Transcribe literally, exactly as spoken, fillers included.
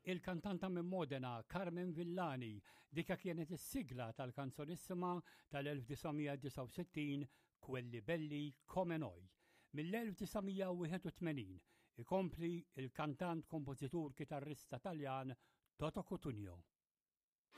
il-kantanta minn Modena Carmen Villani dika kienet is-sigla tal-kanzonissima tal-elf-tisa' Quelli Belli Come Noi. Mill-elf-tisa' ikompli il-kantant kompożitur kitarrista Taljan Toto Cutugno.